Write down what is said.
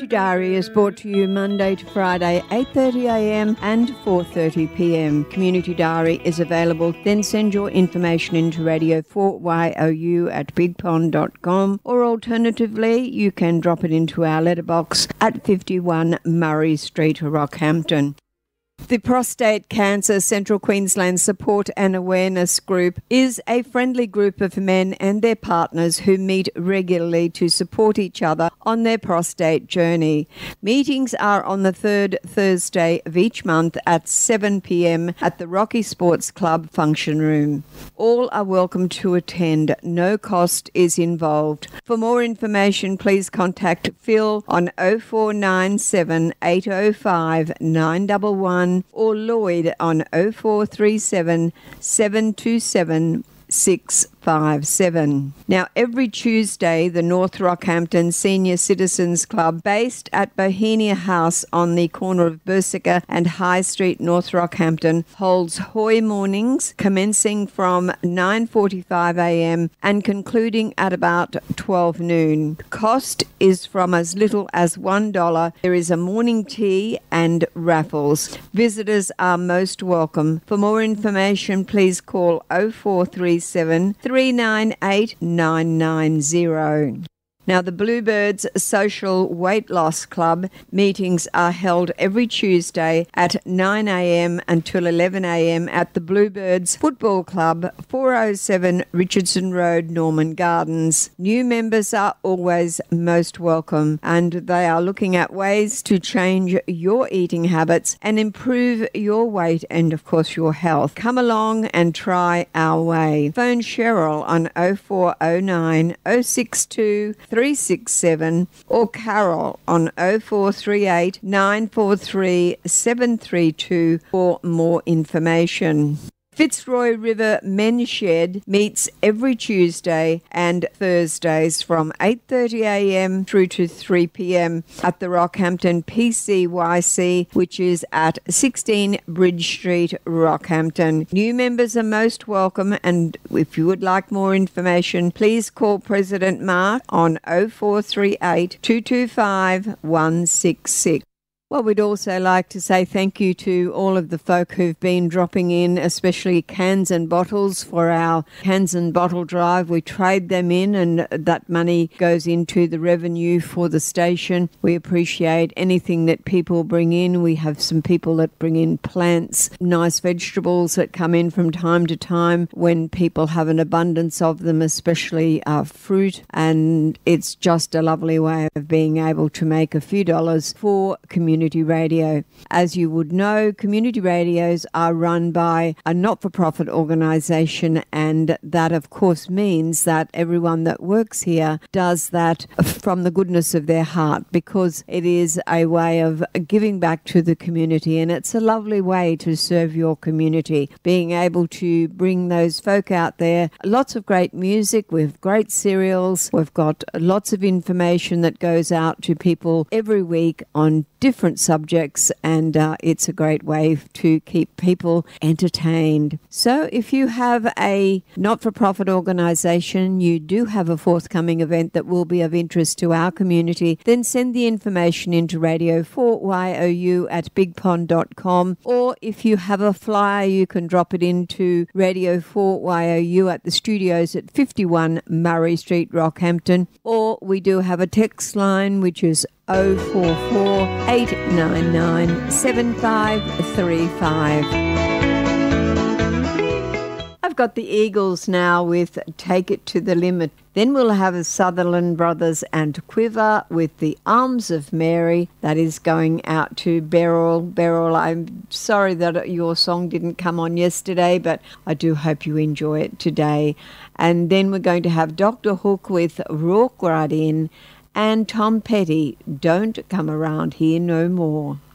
Community Diary is brought to you Monday to Friday, 8:30am and 4:30pm. Community Diary is available. Then send your information into Radio 4YOU at bigpond.com, or alternatively, you can drop it into our letterbox at 51 Murray Street, Rockhampton. The Prostate Cancer Central Queensland Support and Awareness Group is a friendly group of men and their partners who meet regularly to support each other on their prostate journey. Meetings are on the third Thursday of each month at 7pm at the Rocky Sports Club function room. All are welcome to attend. No cost is involved. For more information, please contact Phil on 0497 805 911 or Lloyd on 0437 727 657. Now, every Tuesday, the North Rockhampton Senior Citizens Club, based at Bohemia House on the corner of Bersica and High Street, North Rockhampton, holds Hoy mornings commencing from 9:45am and concluding at about 12 noon. Cost is from as little as $1. There is a morning tea and raffles. Visitors are most welcome. For more information, please call 0437 398 990. Now, the Bluebirds Social Weight Loss Club meetings are held every Tuesday at 9am until 11am at the Bluebirds Football Club, 407 Richardson Road, Norman Gardens. New members are always most welcome, and they are looking at ways to change your eating habits and improve your weight and, of course, your health. Come along and try our way. Phone Cheryl on 0409 062 367 or Carol on 0438 943 732 for more information. Fitzroy River Men's Shed meets every Tuesday and Thursdays from 8:30am through to 3pm at the Rockhampton PCYC, which is at 16 Bridge Street, Rockhampton. New members are most welcome, and if you would like more information, please call President Mark on 0438 225 166. Well, we'd also like to say thank you to all of the folk who've been dropping in, especially cans and bottles for our cans and bottle drive. We trade them in, and that money goes into the revenue for the station. We appreciate anything that people bring in. We have some people that bring in plants, nice vegetables that come in from time to time when people have an abundance of them, especially fruit, and it's just a lovely way of being able to make a few dollars for community radio. As you would know, community radios are run by a not-for-profit organisation, and that of course means that everyone that works here does that from the goodness of their heart, because it is a way of giving back to the community, and it's a lovely way to serve your community, being able to bring those folk out there. Lots of great music, we've great cereals, we've got lots of information that goes out to people every week on different subjects, and it's a great way to keep people entertained. So if you have a not-for-profit organisation, you do have a forthcoming event that will be of interest to our community, then send the information into Radio 4YOU at bigpond.com, or if you have a flyer, you can drop it into Radio 4YOU at the studios at 51 Murray Street, Rockhampton, or we do have a text line which is 044 899 7535. I've got the Eagles now with Take It to the Limit. Then we'll have a Sutherland Brothers and Quiver with The Arms of Mary. That is going out to Beryl. Beryl, I'm sorry that your song didn't come on yesterday, but I do hope you enjoy it today. And then we're going to have Dr. Hook with Rourke Rudin and Tom Petty, Don't Come Around Here No More.